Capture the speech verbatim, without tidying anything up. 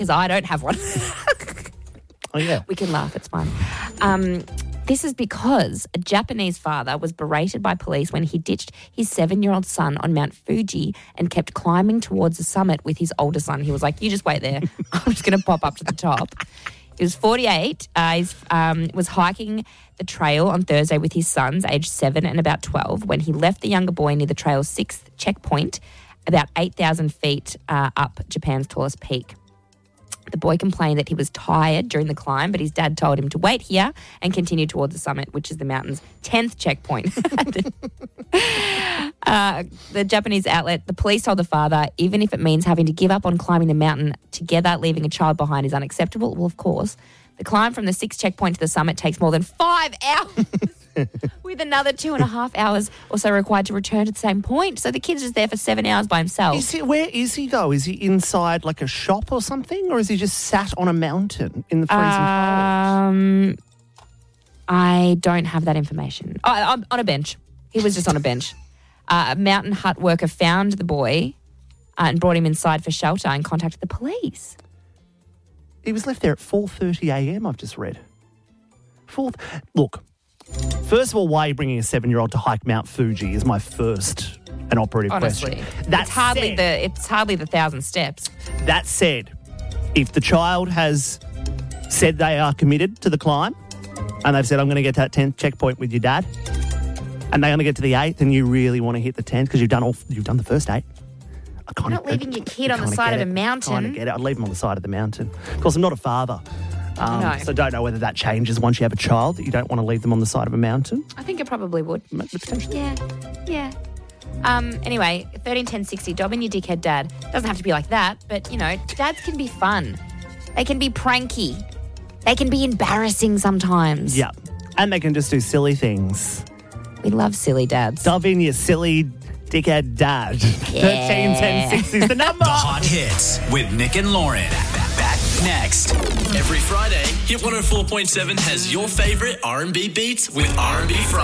Because I don't have one. Oh, yeah. We can laugh. It's fun. Um, this is because a Japanese father was berated by police when he ditched his seven-year-old son on Mount Fuji and kept climbing towards the summit with his older son. He was like, you just wait there. I'm just going to pop up to the top. He was forty-eight. Uh, he um, was hiking the trail on Thursday with his sons, aged seven and about twelve, when he left the younger boy near the trail's sixth checkpoint, about eight thousand feet uh, up Japan's tallest peak. The boy complained that he was tired during the climb, but his dad told him to wait here and continue towards the summit, which is the mountain's tenth checkpoint. uh, the Japanese outlet, the police told the father, even if it means having to give up on climbing the mountain together, leaving a child behind is unacceptable. Well, of course. The climb from the sixth checkpoint to the summit takes more than five hours, with another two and a half hours or so required to return to the same point. So the kid's just there for seven hours by himself. Is he, where is he, though? Is he inside, like, a shop or something? Or is he just sat on a mountain in the freezing Um, I don't have that information. Oh, on on a bench. He was just on a bench. Uh, a mountain hut worker found the boy uh, and brought him inside for shelter and contacted the police. He was left there at four thirty a.m., I've just read. Fourth. Look, first of all, why are you bringing a seven-year-old to hike Mount Fuji is my first and operative Honestly, question. That it's hardly said, the it's hardly the thousand steps. That said, if the child has said they are committed to the climb and they've said, I'm going to get to that tenth checkpoint with your dad, and they're going to get to the eighth and you really want to hit the tenth because you've done all, you've done the first eight, I You're not leaving your kid on the side of a mountain. Kind of get it. I'd leave him on the side of the mountain. Of course, I'm not a father. Um, No. So don't know whether that changes once you have a child, that you don't want to leave them on the side of a mountain. I think it probably would. Potentially. Yeah, yeah. Um, anyway, thirteen ten sixty, Dobbin, your dickhead dad. Doesn't have to be like that, but, you know, dads can be fun. They can be pranky. They can be embarrassing sometimes. Yeah. And they can just do silly things. We love silly dads. Dove in, you silly dickhead dad. thirteen ten sixty is the number. The Hot Hits with Nick and Lauren. Back, back next. Every Friday, Hit one oh four point seven has your favourite R and B beats with R and B Friday.